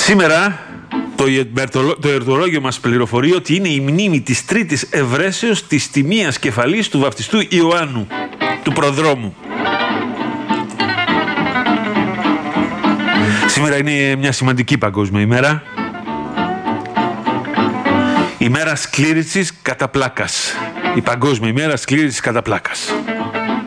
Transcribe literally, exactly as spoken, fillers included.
Σήμερα το, το εορτολόγιο μας πληροφορεί ότι είναι η μνήμη της τρίτης ευρέσεως της τιμίας κεφαλής του βαπτιστού Ιωάννου, του προδρόμου. Σήμερα είναι μια σημαντική παγκόσμια ημέρα. Η μέρα σκλήρινσης κατά πλάκας. Η παγκόσμια ημέρα σκλήρινσης κατά πλάκας.